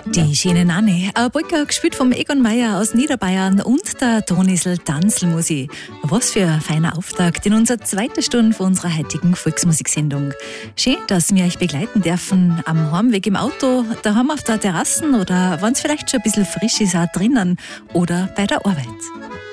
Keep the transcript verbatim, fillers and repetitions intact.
Die schöne Nanne, ein Polka gespielt vom Egon Meier aus Niederbayern und der Tonisl Tanzlmusi. Was für ein feiner Auftakt in unserer zweiten Stunde von unserer heutigen Volksmusiksendung. Schön, dass wir euch begleiten dürfen am Heimweg im Auto, daheim auf der Terrasse oder wenn es vielleicht schon ein bisschen frisch ist, auch drinnen oder bei der Arbeit.